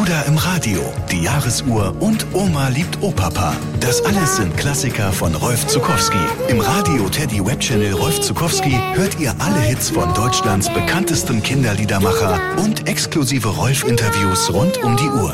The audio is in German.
oder im Radio, die Jahresuhr und Oma liebt Opapa. Das alles sind Klassiker von Rolf Zuckowski. Im Radio Teddy Web Channel Rolf Zuckowski hört ihr alle Hits von Deutschlands bekanntestem Kinderliedermacher und exklusive Rolf-Interviews rund um die Uhr.